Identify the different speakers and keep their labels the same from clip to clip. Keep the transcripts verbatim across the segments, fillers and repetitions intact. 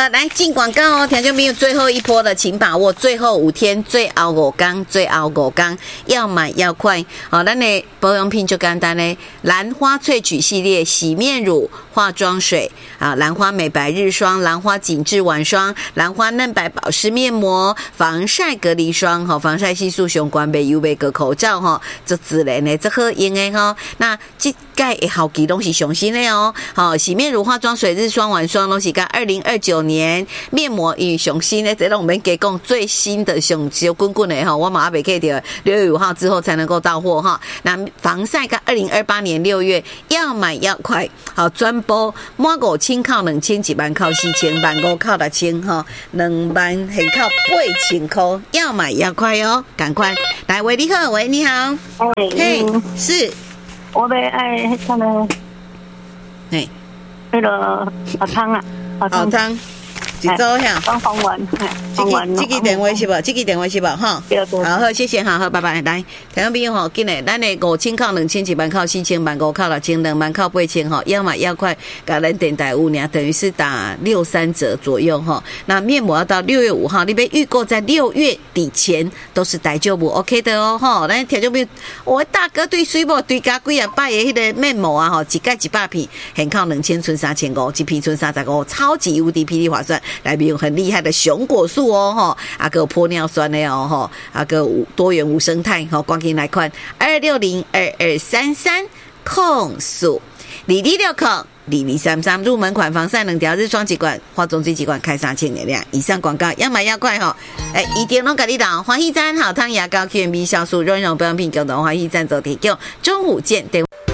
Speaker 1: 好，来进广告哦，听众朋友，最后一波的，请把握最后五天，最后五天，最后五天，要买要快。好，咱的保养品就简单嘞，兰花萃取系列洗面乳、化妆水啊，兰花美白日霜、兰花紧致晚霜、兰花嫩白保湿面膜、防晒隔离霜，哈，防晒系数相关的 U V 隔口罩哈，这自然的，这好用的哈。那这盖的好期都是上新的哦，好，洗面乳、化妆水、日霜、晚霜都是跟二零二九年面膜与上新的，这让我们给供最新的上小滚滚的哈，我马上可以的六月五号之后才能够到货哈。那防晒跟二零二八年六月要买要快，好，专播满五千靠两千，一万靠四千，万五靠六千哈，两万还靠八千块，要买要快哦，赶快来，喂，你好，喂，你好，
Speaker 2: 哎，
Speaker 1: 嘿，是，
Speaker 2: 我要爱那个，
Speaker 1: 嘿，
Speaker 2: 那个好汤啊，好
Speaker 1: 好汤。一组呀，
Speaker 2: 黄黄丸，
Speaker 1: 这个这个电话是不？这个电话是不？哈，好好，谢谢，好好，拜拜。来，听众朋友吼，今日咱的五千靠两千，一万靠四千，万五靠六千，两万靠八千哈，要买要快，甲咱电台有呢，等于是打六三折左右哈。那面膜要到六月五号，你别预购在六月底前都是大丈夫 OK 的哦哈。咱听众朋友，我大哥对水某对家几啊摆的迄个面膜啊吼，一盖一百片，现靠两千存三千五，一片存三十五，超级无敌霹雳划算。来比有很厉害的熊果素哦，哈，啊个玻尿酸的哦，哈，啊个多元无生态，哈，光给来看二六零二二三三控诉，二二六控二二三三入门款防晒冷调日霜几罐，化妆水几罐开三千的量以上广告要买要快哈，哎，一定拢给你打欢喜赞好汤牙膏 Q M B 酵素润溶保养品共同欢喜赞助提供，中午见。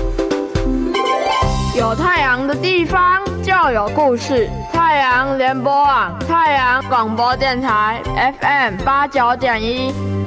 Speaker 3: 有太阳的地方就有故事。太阳联播网，太阳广播电台 F M 八九点一。